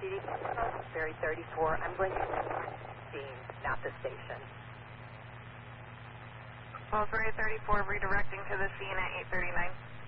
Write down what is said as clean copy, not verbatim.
Deputy Ferry 34. I'm going to scene, not the station. Ferry 34 redirecting to the scene at 8:39.